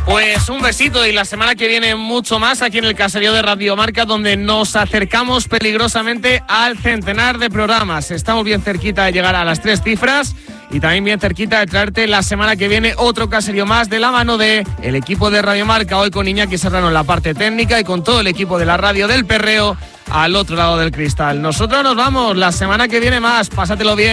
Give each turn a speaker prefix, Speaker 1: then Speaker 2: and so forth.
Speaker 1: Pues un besito y la semana que viene mucho más aquí en el caserío de Radio Marca, donde nos acercamos peligrosamente al centenar de programas. Estamos bien cerquita de llegar a las 3 cifras y también bien cerquita de traerte la semana que viene otro caserío más de la mano de el equipo de Radio Marca, hoy con Iñaki Serrano en la parte técnica y con todo el equipo de la radio del Perreo al otro lado del cristal. Nosotros nos vamos la semana que viene más, pásatelo bien.